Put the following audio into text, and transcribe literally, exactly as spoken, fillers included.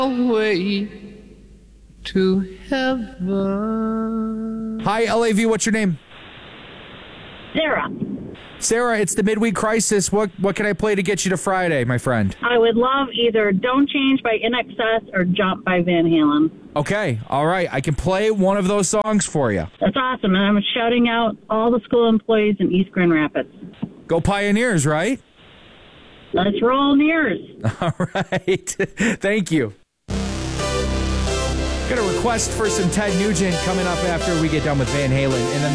way to heaven. Hi, L A V. What's your name? Sarah, Sarah, it's the midweek crisis. What what can I play to get you to Friday, my friend? I would love either Don't Change by In Excess or Jump by Van Halen. Okay, all right. I can play one of those songs for you. That's awesome. And I'm shouting out all the school employees in East Grand Rapids. Go Pioneers, right? Let's roll Nears. All right. Thank you. Got a request for some Ted Nugent coming up after we get done with Van Halen. And then